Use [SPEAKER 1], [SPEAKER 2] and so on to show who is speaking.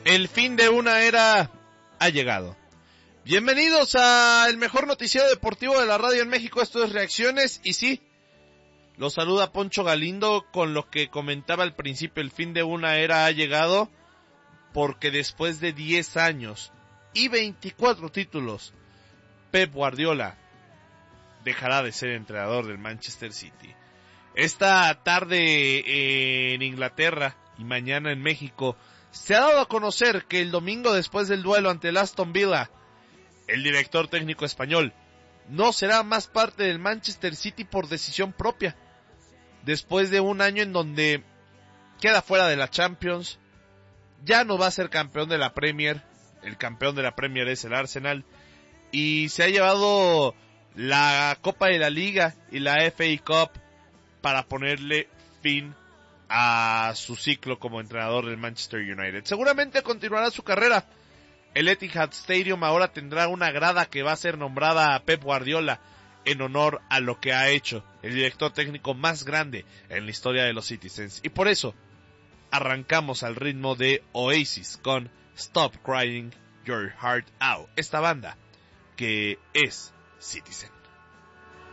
[SPEAKER 1] El fin de una era ha llegado. Bienvenidos a el mejor noticiero deportivo de la radio en México. Esto es Reacciones y sí, los saluda Poncho Galindo con lo que comentaba al principio. El fin de una era ha llegado porque después de 10 años y 24 títulos, Pep Guardiola dejará de ser entrenador del Manchester City. Esta tarde en Inglaterra y mañana en México se ha dado a conocer que el domingo después del duelo ante el Aston Villa, el director técnico español no será más parte del Manchester City por decisión propia. Después de un año en donde queda fuera de la Champions, ya no va a ser campeón de la Premier, el campeón de la Premier es el Arsenal, y se ha llevado la Copa de la Liga y la FA Cup para ponerle fin a su ciclo como entrenador del Manchester United. Seguramente continuará su carrera. El Etihad Stadium ahora tendrá una grada que va a ser nombrada a Pep Guardiola en honor a lo que ha hecho el director técnico más grande en la historia de los Citizens. Y por eso arrancamos al ritmo de Oasis con Stop Crying Your Heart Out, esta banda que es Citizen.